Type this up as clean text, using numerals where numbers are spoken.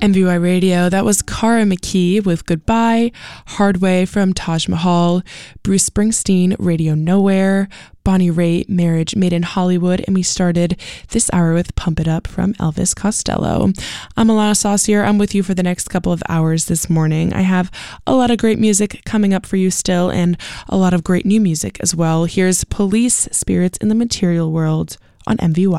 MVY Radio, that was Cara McKee with Goodbye, Hard Way from Taj Mahal, Bruce Springsteen, Radio Nowhere, Bonnie Raitt, Marriage Made in Hollywood, and we started this hour with Pump It Up from Elvis Costello. I'm Alana Saucier. I'm with you for the next couple of hours this morning. I have a lot of great music coming up for you still, and a lot of great new music as well. Here's Police, Spirits in the Material World on MVY.